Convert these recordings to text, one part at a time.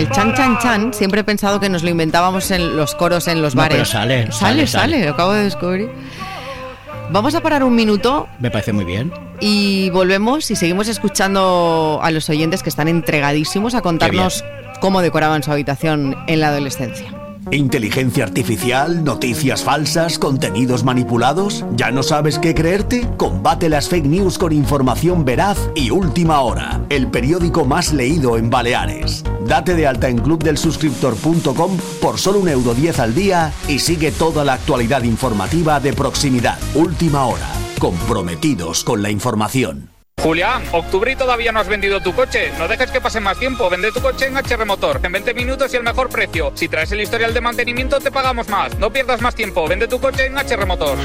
el chan chan chan siempre he pensado que nos lo inventábamos en los coros en los bares. Pero sale, lo acabo de descubrir. Vamos a parar un minuto. Me parece muy bien. Y volvemos y seguimos escuchando a los oyentes que están entregadísimos a contarnos cómo decoraban su habitación en la adolescencia. ¿Inteligencia artificial? ¿Noticias falsas? ¿Contenidos manipulados? ¿Ya no sabes qué creerte? Combate las fake news con información veraz y Última Hora, el periódico más leído en Baleares. Date de alta en clubdelsuscriptor.com por solo €1.10 al día y sigue toda la actualidad informativa de proximidad. Última Hora, comprometidos con la información. Julián, octubre y todavía no has vendido tu coche. No dejes que pase más tiempo. Vende tu coche en HR Motor. En 20 minutos y el mejor precio. Si traes el historial de mantenimiento, te pagamos más. No pierdas más tiempo. Vende tu coche en HR Motor.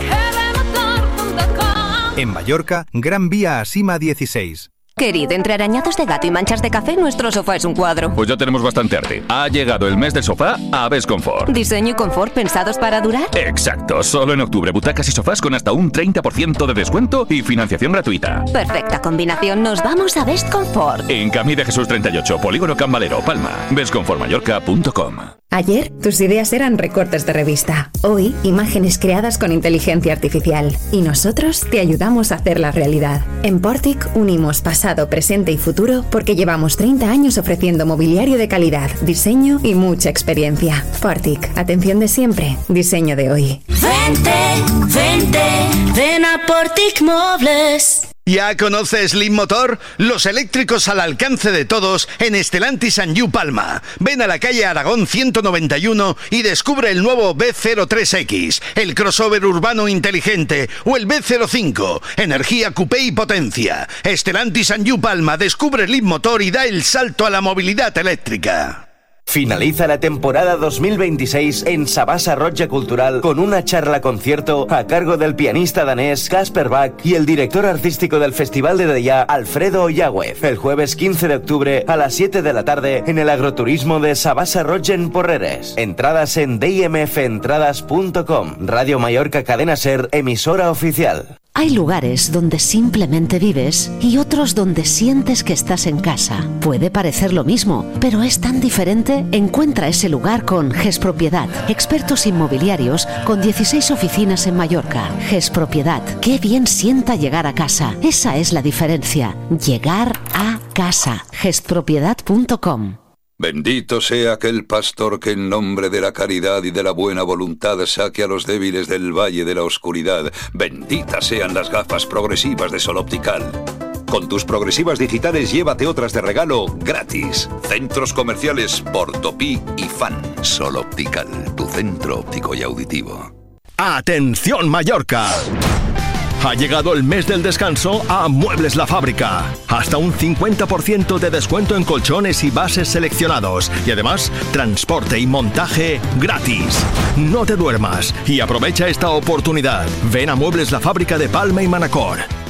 En Mallorca, Gran Vía a Sima 16. Querido, entre arañazos de gato y manchas de café, nuestro sofá es un cuadro. Pues ya tenemos bastante arte. Ha llegado el mes del sofá a Best Comfort. ¿Diseño y confort pensados para durar? Exacto. Solo en octubre, butacas y sofás con hasta un 30% de descuento y financiación gratuita. Perfecta combinación. Nos vamos a Best Comfort. En Camí de Jesús 38, Polígono Can Valero, Palma. bestconfortmallorca.com. Ayer, tus ideas eran recortes de revista. Hoy, imágenes creadas con inteligencia artificial. Y nosotros te ayudamos a hacerlas realidad. En Portic unimos pasado, presente y futuro porque llevamos 30 años ofreciendo mobiliario de calidad, diseño y mucha experiencia. Portic, atención de siempre, diseño de hoy. Ven a Portic Mobles. ¿Ya conoces Lean Motor? Los eléctricos al alcance de todos en Stellantis Sanyu Palma. Ven a la calle Aragón 191 y descubre el nuevo B03X, el crossover urbano inteligente, o el B05, energía coupé y potencia. Stellantis Sanyu Palma descubre Lean Motor y da el salto a la movilidad eléctrica. Finaliza la temporada 2026 en Sabasa Roja Cultural con una charla concierto a cargo del pianista danés Kasper Bach y el director artístico del Festival de Deià, Alfredo Yagüez, el jueves 15 de octubre a las 7 de la tarde en el agroturismo de Sabasa Roja en Porreres. Entradas en dimfentradas.com. Radio Mallorca Cadena Ser, emisora oficial. Hay lugares donde simplemente vives y otros donde sientes que estás en casa. Puede parecer lo mismo, pero es tan diferente. Encuentra ese lugar con GES Propiedad, expertos inmobiliarios con 16 oficinas en Mallorca. GES Propiedad, qué bien sienta llegar a casa. Esa es la diferencia. Llegar a casa. gespropiedad.com. Bendito sea aquel pastor que en nombre de la caridad y de la buena voluntad saque a los débiles del valle de la oscuridad. Benditas sean las gafas progresivas de Sol Optical. Con tus progresivas digitales llévate otras de regalo gratis. Centros comerciales Portopí y Fan. Sol Optical, tu centro óptico y auditivo. ¡Atención Mallorca! Ha llegado el mes del descanso a Muebles La Fábrica. Hasta un 50% de descuento en colchones y bases seleccionados. Y además, transporte y montaje gratis. No te duermas y aprovecha esta oportunidad. Ven a Muebles La Fábrica de Palma y Manacor.